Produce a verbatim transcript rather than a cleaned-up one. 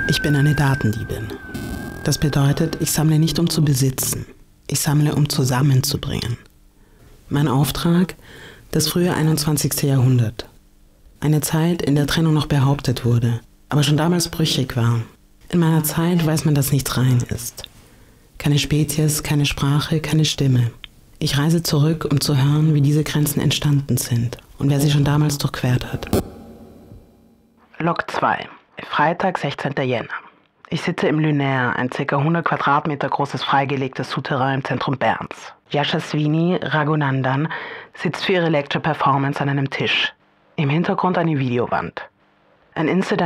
Ich bin eine Datendiebin. Das bedeutet, ich sammle nicht, um zu besitzen. Ich sammle, um zusammenzubringen. Mein Auftrag? Das frühe einundzwanzigste. Jahrhundert. Eine Zeit, in der Trennung noch behauptet wurde, aber schon damals brüchig war. In meiner Zeit weiß man, dass nichts rein ist. Keine Spezies, keine Sprache, keine Stimme. Ich reise zurück, um zu hören, wie diese Grenzen entstanden sind und wer sie schon damals durchquert hat. Log zwei. Freitag, sechzehnter Jänner. Ich sitze im Lunaire, ein ca. hundert Quadratmeter großes freigelegtes Souterrain im Zentrum Berns. Yashaswini Raghunandan sitzt für ihre Lecture-Performance an einem Tisch. Im Hintergrund eine Videowand. Ein Incident